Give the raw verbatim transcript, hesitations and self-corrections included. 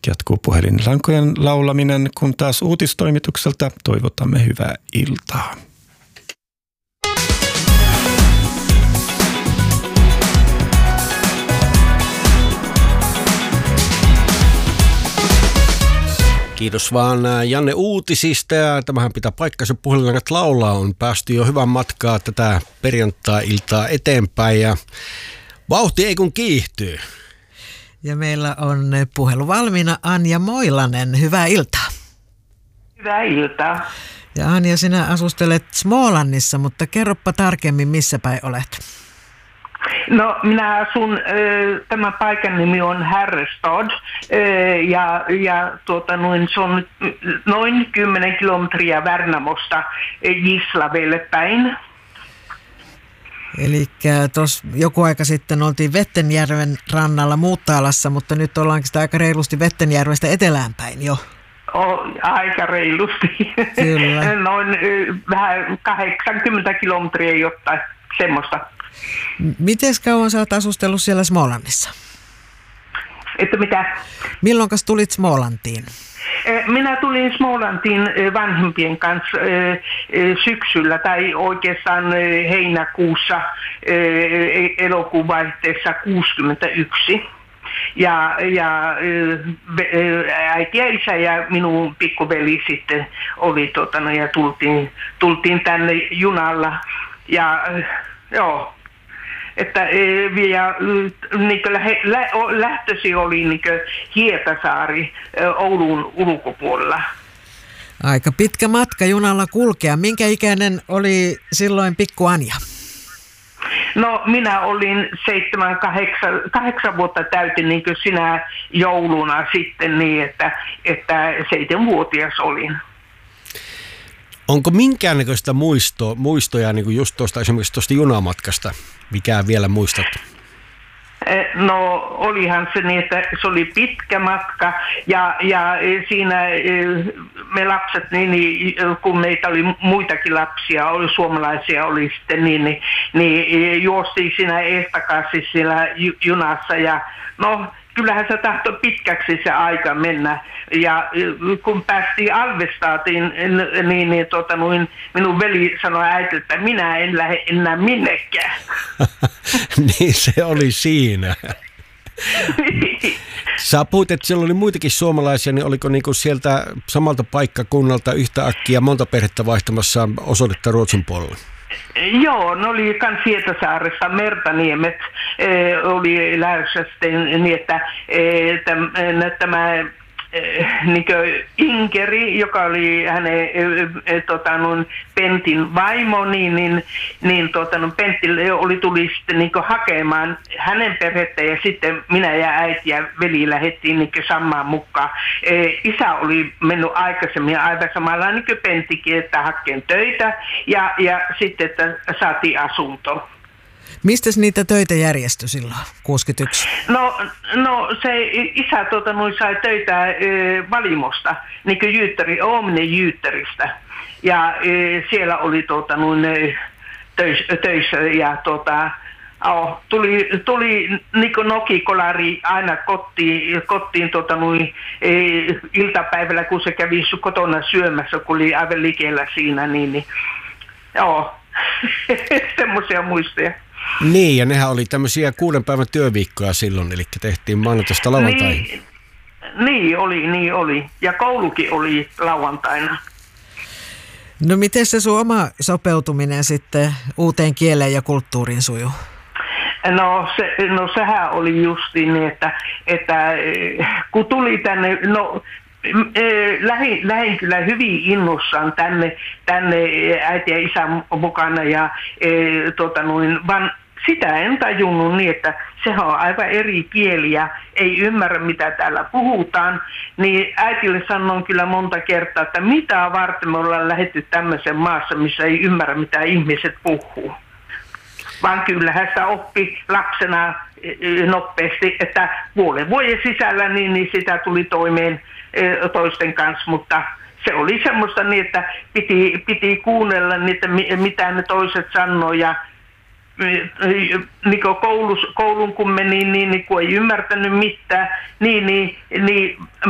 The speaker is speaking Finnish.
jatkuu puhelinlankojen laulaminen, kun taas uutistoimitukselta toivotamme hyvää iltaa. Kiitos vaan Janne uutisista, ja tämähän pitää paikkansa, puhelinlangat laulaa, on päästy jo hyvän matkaa tätä perjantai-iltaa eteenpäin ja vauhti ei kun kiihtyy. Ja meillä on puhelu valmiina Anja Moilanen, hyvää iltaa. Hyvää iltaa. Ja Anja, sinä asustelet Smålandissa, mutta kerropa tarkemmin, missä päin olet. No minä asun, tämä paikan nimi on Härrestad ja, ja tuota, noin, se on noin kymmenen kilometriä Värnamosta Gislavelle päin. Eli tuossa joku aika sitten oltiin Vettenjärven rannalla Muutaalassa, mutta nyt ollaankin sitä aika reilusti Vettenjärvestä etelään päin jo. Oh, aika reilusti. Kyllä. Noin vähän kahdeksankymmentä kilometriä jotain semmoista. Miten kauan sä oot asustellut siellä Smålandissa? Että mitä? Milloinkas tulit Smålantiin? Minä tulin Smålantiin vanhempien kanssa syksyllä tai oikeastaan heinäkuussa elokuun vaihteessa kuusikymmentäyksi. Ja, ja äiti ja isä ja minun pikkuveli sitten oli tota, no, ja tultiin, tultiin tänne junalla ja joo. Että ja, niin lähtösi oli niin Hietasaari Oulun ulkopuolella. Aika pitkä matka junalla kulkea. Minkä ikäinen oli silloin pikku Anja? No minä olin seitsemän, kahdeksan, kahdeksan vuotta täytin niin kuin sinä jouluna sitten niin, että, että seitsemänvuotias olin. Onko minkäännäköistä muisto, muistoja niin kuin just tuosta esimerkiksi tuosta junamatkasta, mikä vielä muistat? No olihan se niin, että se oli pitkä matka ja, ja siinä me lapset, niin, niin, kun meitä oli muitakin lapsia, oli suomalaisia oli sitten, niin, niin, niin juostiin siinä eestakassi siellä junassa ja no kyllähän se tahtoi pitkäksi se aika mennä. Ja kun päästiin Alvestaatiin, niin, niin tota, noin, minun veli sanoi äiti, että minä en lähde enää minnekään. Niin se oli siinä. Sä puhuit, että siellä oli muitakin suomalaisia, niin oliko niinku sieltä samalta paikkakunnalta yhtä äkkiä monta perhettä vaihtamassa osoitetta Ruotsin puolella? Joo, ne oli kans Hietasaaressa, Mertaniemet eh, oli lähdössä sitten niin, että eh, täm, tämä eh, niin Inkeri, joka oli hänen eh, tota, nun, Pentin vaimo, niin, niin, niin tota, nun, Pentti oli, tuli sitten niin hakemaan hänen perhettä ja sitten minä ja äiti ja veli lähdettiin niin samaan mukaan. Eh, isä oli mennyt aikaisemmin aivan samalla niin kuin Penttikin, että hakeen töitä ja, ja sitten, että saatiin asunto. Mistäs niitä töitä järjestyi silloin, kuusikymmentäyksi? No, no se isä tuota, noin, sai töitä e, Valimosta, niin kuin Jyyttäri, Oominen Jyyttäristä. Ja e, siellä oli tuota, noin, töis, töissä ja tuota, oh, tuli, tuli niin kuin nokikolari aina kotiin, kotiin tuota, noin, e, iltapäivällä, kun se kävi kotona syömässä, kun oli aivan likellä siinä. Niin, niin, joo, semmoisia muistoja. Niin, ja nehän oli tämmöisiä kuuden päivän työviikkoja silloin, eli tehtiin maanantaista lauantaihin. Niin, niin oli, niin oli. Ja koulukin oli lauantaina. No miten se sun oma sopeutuminen sitten uuteen kieleen ja kulttuuriin sujuu? No, se, no sehän oli justiin niin, että, että kun tuli tänne, no lähin, lähin kyllä hyvin innossaan tänne, tänne äiti ja isän mukana ja e, tota noin, vaan sitä en tajunnut niin, että sehän on aivan eri kieli ja ei ymmärrä mitä täällä puhutaan, niin äitille sanon kyllä monta kertaa, että mitä varten me ollaan lähdetty tämmöisen maassa, missä ei ymmärrä mitä ihmiset puhuu. Vaan kyllähän sitä oppi lapsena nopeasti, että puolen vuoden sisällä niin, niin sitä tuli toimeen toisten kanssa, mutta se oli semmoista niin, että piti, piti kuunnella niitä, mitä ne toiset sanoo ja niin koulus, koulun kun meni, niin, niin kun ei ymmärtänyt mitään, niin, niin, niin